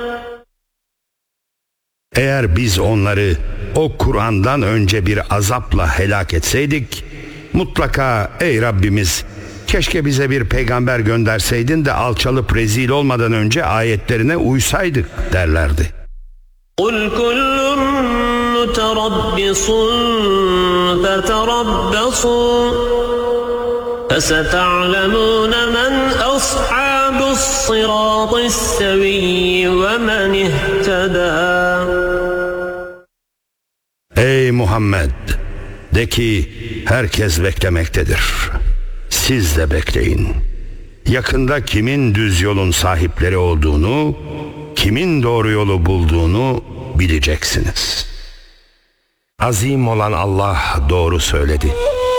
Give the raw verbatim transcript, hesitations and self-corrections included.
Eğer biz onları o Kur'an'dan önce bir azapla helak etseydik, mutlaka ey Rabbimiz, keşke bize bir peygamber gönderseydin de alçalıp rezil olmadan önce ayetlerine uysaydık derlerdi. قُلْ كُلٌّ مُتَرَبِّصٌ فَتَرَبَّصُوا فَسَتَعْلَمُونَ مَنْ أَصْحَابُ الصِّرَاطِ السَّوِيِّ وَمَنِ اهْتَدَى. Ey Muhammed, de ki herkes beklemektedir. Siz de bekleyin. Yakında kimin düz yolun sahipleri olduğunu, kimin doğru yolu bulduğunu bileceksiniz. Azim olan Allah doğru söyledi.